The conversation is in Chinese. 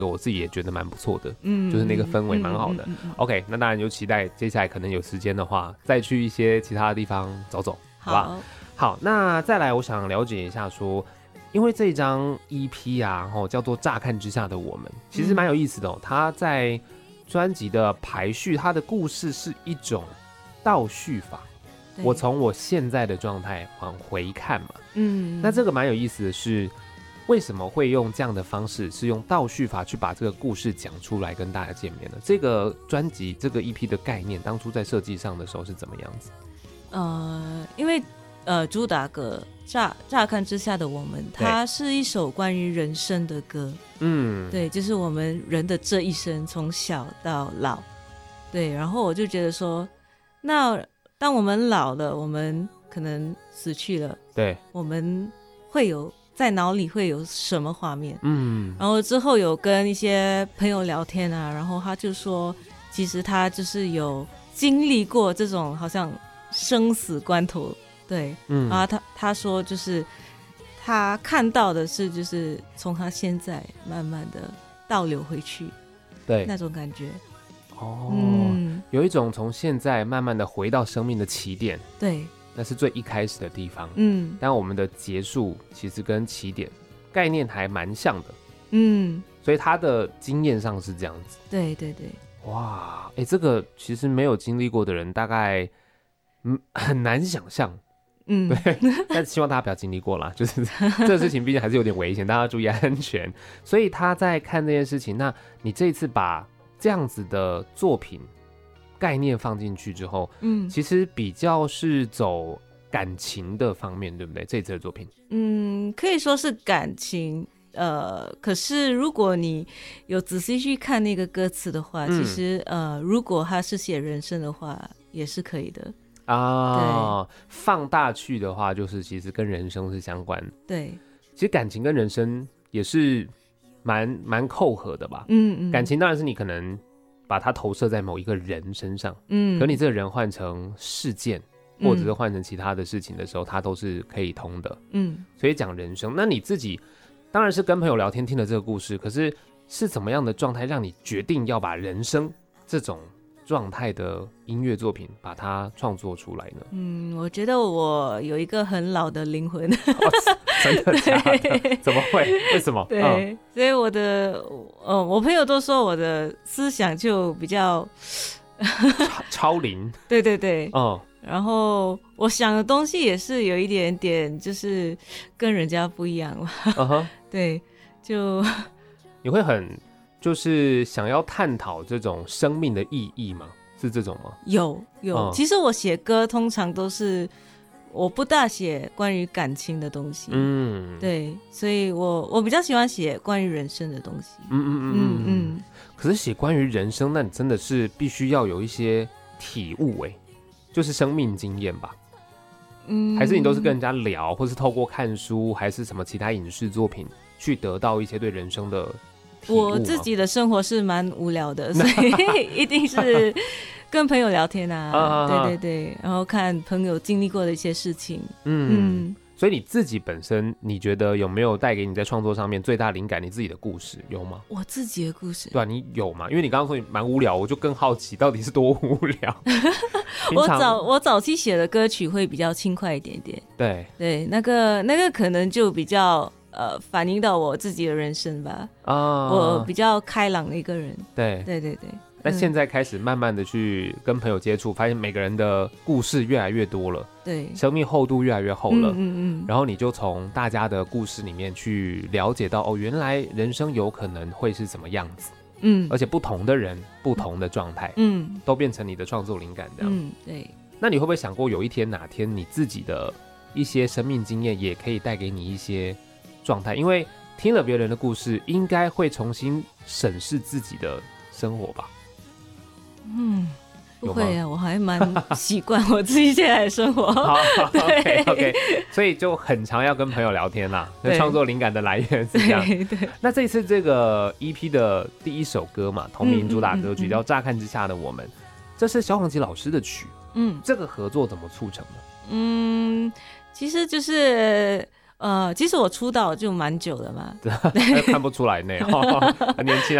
我自己也觉得蛮不错的，就是那个氛围蛮好的。OK， 那当然就期待接下来可能有时间的话，再去一些其他的地方走走，好吧？好，那再来，我想了解一下说，因为这一张 EP 啊，叫做《乍看之下的我们》，其实蛮有意思的哦。它在专辑的排序，它的故事是一种倒叙法。我从我现在的状态往回看嘛，那这个蛮有意思的是，为什么会用这样的方式，是用倒叙法去把这个故事讲出来跟大家见面呢？这个专辑这个 EP 的概念，当初在设计上的时候是怎么样子？ 因为主打歌乍看之下的我们，它是一首关于人生的歌，对，就是我们人的这一生从小到老，对，然后我就觉得说，那当我们老了，我们可能死去了， 对， 我们会有在脑里会有什么画面？然后之后有跟一些朋友聊天啊，然后他就说，其实他就是有经历过这种好像生死关头，对，然后他说就是他看到的是就是从他现在慢慢的倒流回去，对，那种感觉。 有一种从现在慢慢的回到生命的起点，对，那是最一开始的地方，但我们的结束其实跟起点概念还蛮像的，所以他的经验上是这样子，对对对，哇，这个其实没有经历过的人大概很难想象，对，但希望大家不要经历过啦，就是这个事情毕竟还是有点危险，大家注意安全。所以他在看这件事情，那你这一次把这样子的作品概念放进去之后，其实比较是走感情的方面，对不对？这一次的作品， 可以说是感情。可是如果你有仔细去看那个歌词的话，其实如果他是写人生的话，也是可以的啊。 放大去的话，就是其实跟人生是相关。对，其实感情跟人生也是蛮扣合的吧。感情当然是你可能把它投射在某一个人身上，可你这个人换成事件，或者是换成其他的事情的时候，它都是可以通的。所以讲人生，那你自己当然是跟朋友聊天听了这个故事，可是是怎么样的状态让你决定要把人生这种状态的音乐作品把它创作出来呢？ 我觉得我有一个很老的灵魂。 真的假的？怎么会？为什么？ 对，所以我朋友都说我的思想就比较超龄。对对对， 然后我想的东西也是有一点点就是跟人家不一样嘛。对，就你会很就是想要探讨这种生命的意义吗？是这种吗？有， 其实我写歌通常都是我不大写关于感情的东西，对，所以我比较喜欢写关于人生的东西。 可是写关于人生，那你真的是必须要有一些体悟，就是生命经验吧？还是你都是跟人家聊，或是透过看书，还是什么其他影视作品去得到一些对人生的体悟？ 我自己的生活是蛮无聊的，所以一定是跟朋友聊天啊，对对对，然后看朋友经历过的一些事情。 所以你自己本身，你觉得有没有带给你在创作上面最大灵感？你自己的故事有吗？ 我自己的故事， 对啊，你有吗？因为你刚刚说你蛮无聊，我就更好奇到底是多无聊。 我早期写的歌曲会比较轻快一点点，对对，那个可能就比较反映到我自己的人生吧。我比较开朗的一个人，对对对对。 那现在开始慢慢的去跟朋友接触，发现每个人的故事越来越多了，对，生命厚度越来越厚了，然后你就从大家的故事里面去了解到，原来人生有可能会是什么样子，而且不同的人，不同的状态，都变成你的创作灵感这样，对。那你会不会想过有一天哪天你自己的一些生命经验也可以带给你一些状态？因为听了别人的故事，应该会重新审视自己的生活吧？ 不会啊，我还蛮习惯我自己现在的生活。 好 ，OK， 所以就很常要跟朋友聊天啦，创作灵感的来源是这样。对，那这一次这个 EP 的第一首歌嘛，同名主打歌曲叫《乍看之下的我们》，这是萧煌奇老师的曲。这个合作怎么促成的？ 其实就是其实我出道就蛮久了嘛， 看不出来呢，很年轻